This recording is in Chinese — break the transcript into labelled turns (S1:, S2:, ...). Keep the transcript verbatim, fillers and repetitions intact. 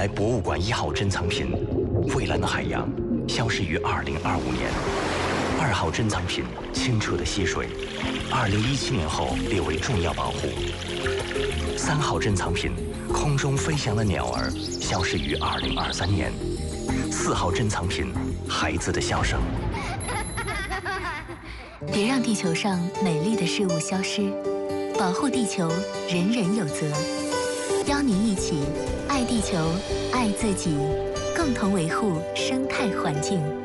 S1: 来博物馆一号珍藏品——蔚蓝的海洋，消失于二零二五年。二号珍藏品清澈的溪水，二零一七年后列为重要保护。三号珍藏品空中飞翔的鸟儿，消失于二零二三年。四号珍藏品孩子的笑声。
S2: 别让地球上美丽的事物消失，保护地球，人人有责。邀您一起爱地球，爱自己，共同维护生态环境。